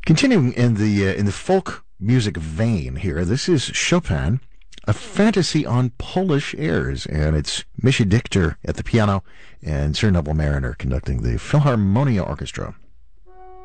Continuing in the folk music vein here, this is Chopin, a fantasy on Polish airs, and it's Mischa Dichter at the piano and Sir Neville Mariner conducting the Philharmonia Orchestra.